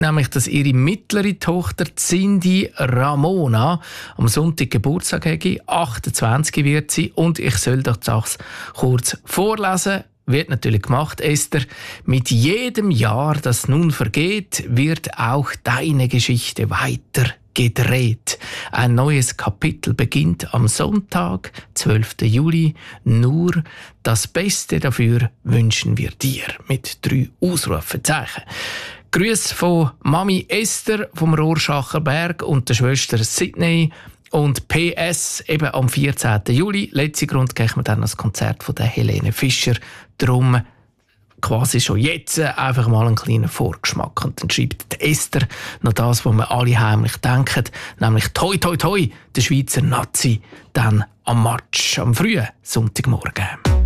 nämlich, dass ihre mittlere Tochter Cindy Ramona am Sonntag Geburtstag hat. 28 wird sie und ich soll doch das kurz vorlesen. Wird natürlich gemacht, Esther. Mit jedem Jahr, das nun vergeht, wird auch deine Geschichte weiter gedreht. Ein neues Kapitel beginnt am Sonntag, 12. Juli. Nur das Beste dafür wünschen wir dir. Mit 3 Ausrufezeichen. Grüße von Mami Esther vom Rorschacher Berg und der Schwester Sydney. Und PS, eben am 14. Juli, letzter Grund, gehen wir dann das Konzert von der Helene Fischer. Darum quasi schon jetzt einfach mal einen kleinen Vorgeschmack. Und dann schreibt die Esther noch das, was wir alle heimlich denken, nämlich «Toi, toi, toi», der Schweizer Nazi, dann am Match, am frühen Sonntagmorgen.